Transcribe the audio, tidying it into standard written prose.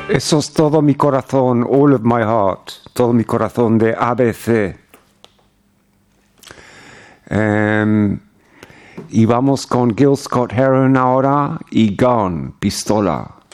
Eso es todo mi corazón, all of my heart, todo mi corazón de ABC. Y vamos con Gil Scott-Heron ahora y Gone, Pistola.